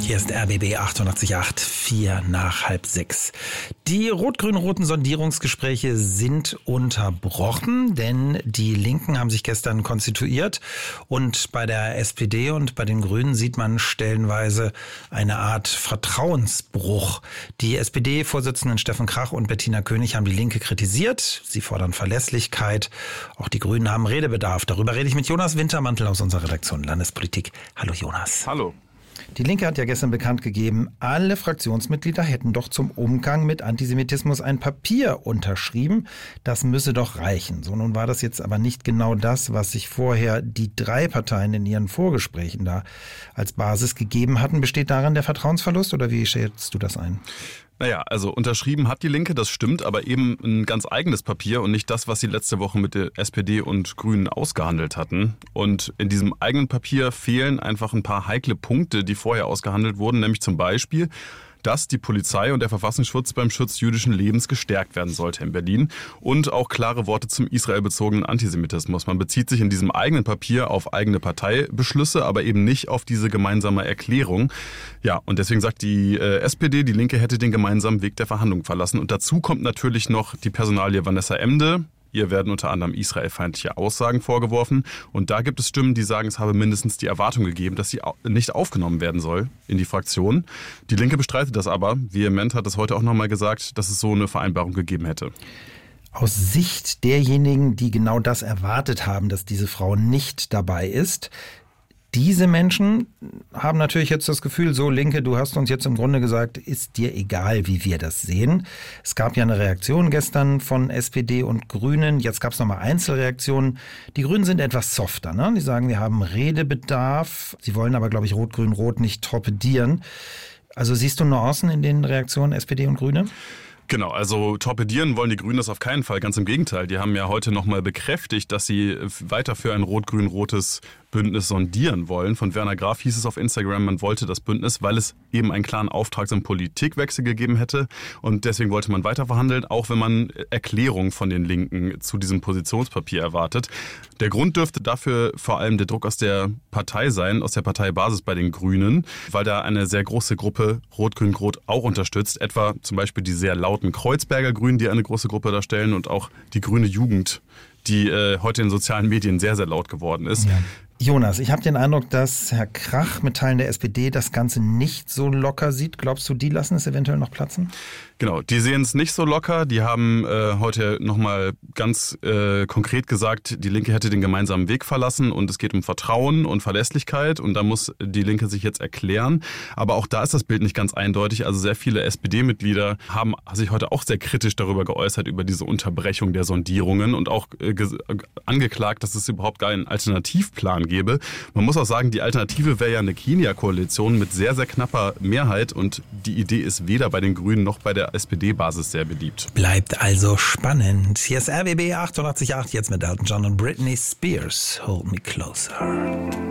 Hier ist RBB 88.8, 5:04. Die rot-grün-roten Sondierungsgespräche sind unterbrochen, denn die Linken haben sich gestern konstituiert und bei der SPD und bei den Grünen sieht man stellenweise eine Art Vertrauensbruch. Die SPD-Vorsitzenden Steffen Krach und Bettina König haben die Linke kritisiert. Sie fordern Verlässlichkeit. Auch die Grünen haben Redebedarf. Darüber rede ich mit Jonas Wintermantel aus unserer Redaktion Landespolitik. Hallo Jonas. Hallo. Die Linke hat ja gestern bekannt gegeben, alle Fraktionsmitglieder hätten doch zum Umgang mit Antisemitismus ein Papier unterschrieben. Das müsse doch reichen. So, nun war das jetzt aber nicht genau das, was sich vorher die drei Parteien in ihren Vorgesprächen da als Basis gegeben hatten. Besteht darin der Vertrauensverlust oder wie schätzt du das ein? Naja, also unterschrieben hat die Linke, das stimmt, aber eben ein ganz eigenes Papier und nicht das, was sie letzte Woche mit der SPD und Grünen ausgehandelt hatten. Und in diesem eigenen Papier fehlen einfach ein paar heikle Punkte, die vorher ausgehandelt wurden, nämlich zum Beispiel, dass die Polizei und der Verfassungsschutz beim Schutz jüdischen Lebens gestärkt werden sollte in Berlin und auch klare Worte zum israelbezogenen Antisemitismus. Man bezieht sich in diesem eigenen Papier auf eigene Parteibeschlüsse, aber eben nicht auf diese gemeinsame Erklärung. Ja, und deswegen sagt die SPD, die Linke hätte den gemeinsamen Weg der Verhandlungen verlassen. Und dazu kommt natürlich noch die Personalie Vanessa Emde. Ihr werden unter anderem israelfeindliche Aussagen vorgeworfen. Und da gibt es Stimmen, die sagen, es habe mindestens die Erwartung gegeben, dass sie nicht aufgenommen werden soll in die Fraktion. Die Linke bestreitet das aber. Vehement hat es heute auch nochmal gesagt, dass es so eine Vereinbarung gegeben hätte. Aus Sicht derjenigen, die genau das erwartet haben, dass diese Frau nicht dabei ist, diese Menschen haben natürlich jetzt das Gefühl, so Linke, du hast uns jetzt im Grunde gesagt, ist dir egal, wie wir das sehen. Es gab ja eine Reaktion gestern von SPD und Grünen, jetzt gab es nochmal Einzelreaktionen. Die Grünen sind etwas softer, ne? Die sagen, wir haben Redebedarf, sie wollen aber, glaube ich, Rot-Grün-Rot nicht torpedieren. Also siehst du Nuancen in den Reaktionen SPD und Grüne? Genau, also torpedieren wollen die Grünen das auf keinen Fall, ganz im Gegenteil. Die haben ja heute nochmal bekräftigt, dass sie weiter für ein rot-grün-rotes Bündnis sondieren wollen. Von Werner Graf hieß es auf Instagram, man wollte das Bündnis, weil es eben einen klaren Auftrag zum Politikwechsel gegeben hätte. Und deswegen wollte man weiter verhandeln, auch wenn man Erklärungen von den Linken zu diesem Positionspapier erwartet. Der Grund dürfte dafür vor allem der Druck aus der Partei sein, aus der Parteibasis bei den Grünen, weil da eine sehr große Gruppe Rot-Grün-Rot auch unterstützt. Etwa zum Beispiel die sehr lauten Kreuzberger Grünen, die eine große Gruppe darstellen, und auch die grüne Jugend, die heute in sozialen Medien sehr, sehr laut geworden ist. Ja. Jonas, ich habe den Eindruck, dass Herr Krach mit Teilen der SPD das Ganze nicht so locker sieht. Glaubst du, die lassen es eventuell noch platzen? Genau, die sehen es nicht so locker. Die haben heute nochmal ganz konkret gesagt, die Linke hätte den gemeinsamen Weg verlassen und es geht um Vertrauen und Verlässlichkeit und da muss die Linke sich jetzt erklären. Aber auch da ist das Bild nicht ganz eindeutig. Also sehr viele SPD-Mitglieder haben sich heute auch sehr kritisch darüber geäußert, über diese Unterbrechung der Sondierungen und auch angeklagt, dass es überhaupt gar einen Alternativplan gäbe. Man muss auch sagen, die Alternative wäre ja eine Kenia-Koalition mit sehr, sehr knapper Mehrheit und die Idee ist weder bei den Grünen noch bei der SPD-Basis sehr beliebt. Bleibt also spannend. Hier ist RBB 88.8, jetzt mit Elton John und Britney Spears. Hold Me Closer.